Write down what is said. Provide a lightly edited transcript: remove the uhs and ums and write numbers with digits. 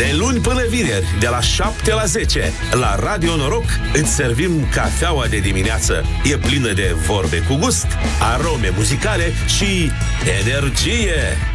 De luni până vineri, de la 7 la 10, la Radio Noroc, îți servim cafeaua de dimineață. E plină de vorbe cu gust, arome muzicale și energie.